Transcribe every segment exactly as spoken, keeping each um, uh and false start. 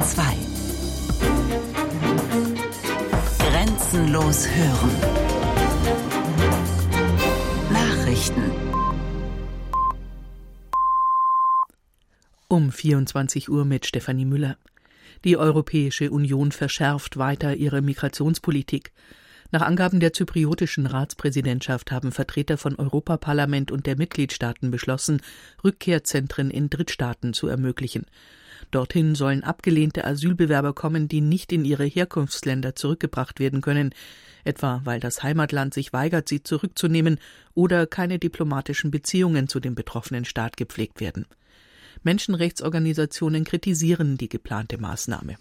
zwei. Grenzenlos hören. Nachrichten. Um vierundzwanzig Uhr mit Stefanie Müller. Die Europäische Union verschärft weiter ihre Migrationspolitik. Nach Angaben der zypriotischen Ratspräsidentschaft haben Vertreter von Europaparlament und der Mitgliedstaaten beschlossen, Rückkehrzentren in Drittstaaten zu ermöglichen. Dorthin sollen abgelehnte Asylbewerber kommen, die nicht in ihre Herkunftsländer zurückgebracht werden können, etwa weil das Heimatland sich weigert, sie zurückzunehmen oder keine diplomatischen Beziehungen zu dem betroffenen Staat gepflegt werden. Menschenrechtsorganisationen kritisieren die geplante Maßnahme.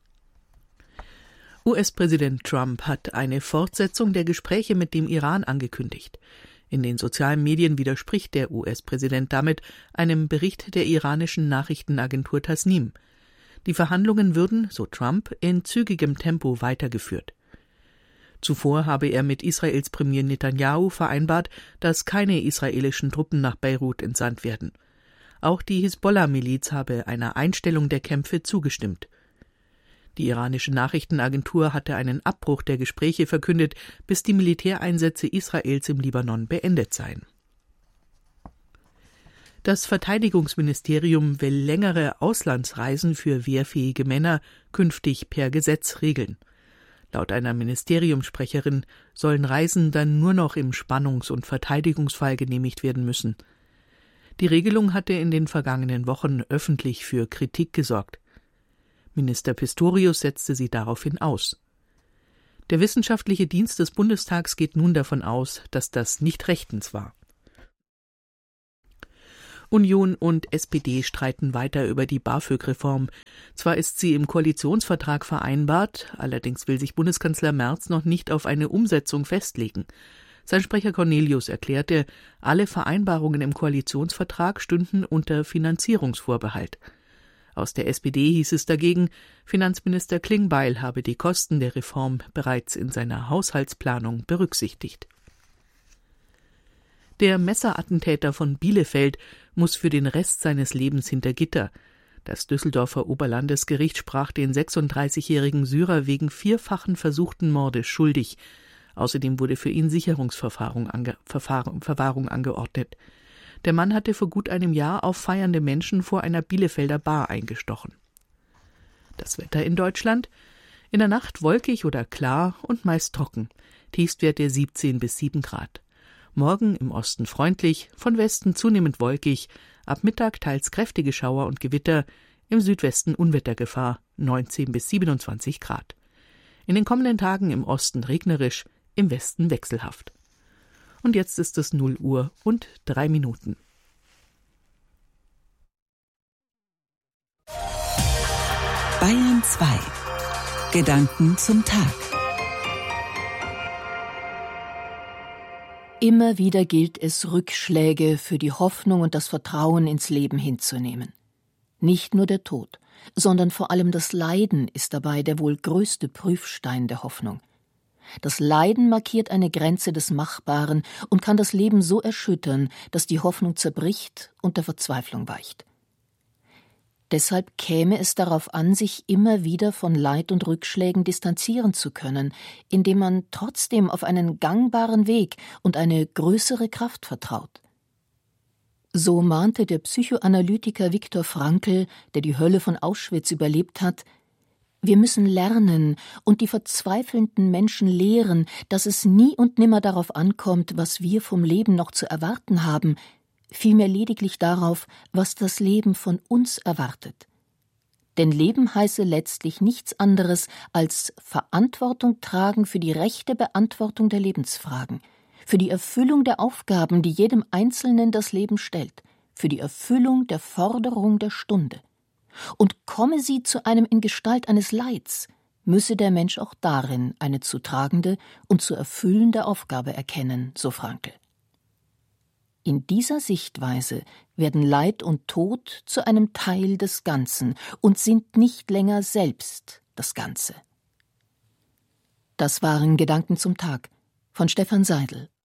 U S-Präsident Trump hat eine Fortsetzung der Gespräche mit dem Iran angekündigt. In den sozialen Medien widerspricht der U S-Präsident damit einem Bericht der iranischen Nachrichtenagentur Tasnim. Die Verhandlungen würden, so Trump, in zügigem Tempo weitergeführt. Zuvor habe er mit Israels Premier Netanyahu vereinbart, dass keine israelischen Truppen nach Beirut entsandt werden. Auch die Hisbollah-Miliz habe einer Einstellung der Kämpfe zugestimmt. Die iranische Nachrichtenagentur hatte einen Abbruch der Gespräche verkündet, bis die Militäreinsätze Israels im Libanon beendet seien. Das Verteidigungsministerium will längere Auslandsreisen für wehrfähige Männer künftig per Gesetz regeln. Laut einer Ministeriumssprecherin sollen Reisen dann nur noch im Spannungs- und Verteidigungsfall genehmigt werden müssen. Die Regelung hatte in den vergangenen Wochen öffentlich für Kritik gesorgt. Minister Pistorius setzte sie daraufhin aus. Der wissenschaftliche Dienst des Bundestags geht nun davon aus, dass das nicht rechtens war. Union und S P D streiten weiter über die BAföG-Reform. Zwar ist sie im Koalitionsvertrag vereinbart, allerdings will sich Bundeskanzler Merz noch nicht auf eine Umsetzung festlegen. Sein Sprecher Cornelius erklärte, alle Vereinbarungen im Koalitionsvertrag stünden unter Finanzierungsvorbehalt. Aus der S P D hieß es dagegen, Finanzminister Klingbeil habe die Kosten der Reform bereits in seiner Haushaltsplanung berücksichtigt. Der Messerattentäter von Bielefeld muss für den Rest seines Lebens hinter Gitter. Das Düsseldorfer Oberlandesgericht sprach den sechsunddreißigjährigen Syrer wegen vierfachen versuchten Mordes schuldig. Außerdem wurde für ihn Sicherungsverwahrung ange- Verfahren, Verwahrung angeordnet. Der Mann hatte vor gut einem Jahr auf feiernde Menschen vor einer Bielefelder Bar eingestochen. Das Wetter in Deutschland? In der Nacht wolkig oder klar und meist trocken. Tiefstwerte siebzehn bis sieben Grad. Morgen im Osten freundlich, von Westen zunehmend wolkig, ab Mittag teils kräftige Schauer und Gewitter, im Südwesten Unwettergefahr, neunzehn bis siebenundzwanzig Grad. In den kommenden Tagen im Osten regnerisch, im Westen wechselhaft. Und jetzt ist es null Uhr und drei Minuten. Bayern zwei. Gedanken zum Tag. Immer wieder gilt es, Rückschläge für die Hoffnung und das Vertrauen ins Leben hinzunehmen. Nicht nur der Tod, sondern vor allem das Leiden ist dabei der wohl größte Prüfstein der Hoffnung. Das Leiden markiert eine Grenze des Machbaren und kann das Leben so erschüttern, dass die Hoffnung zerbricht und der Verzweiflung weicht. Deshalb käme es darauf an, sich immer wieder von Leid und Rückschlägen distanzieren zu können, indem man trotzdem auf einen gangbaren Weg und eine größere Kraft vertraut. So mahnte der Psychoanalytiker Viktor Frankl, der die Hölle von Auschwitz überlebt hat: Wir müssen lernen und die verzweifelnden Menschen lehren, dass es nie und nimmer darauf ankommt, was wir vom Leben noch zu erwarten haben, vielmehr lediglich darauf, was das Leben von uns erwartet. Denn Leben heiße letztlich nichts anderes als Verantwortung tragen für die rechte Beantwortung der Lebensfragen, für die Erfüllung der Aufgaben, die jedem Einzelnen das Leben stellt, für die Erfüllung der Forderung der Stunde. Und komme sie zu einem in Gestalt eines Leids, müsse der Mensch auch darin eine zu tragende und zu erfüllende Aufgabe erkennen, so Frankl. In dieser Sichtweise werden Leid und Tod zu einem Teil des Ganzen und sind nicht länger selbst das Ganze. Das waren Gedanken zum Tag von Stefan Seidel.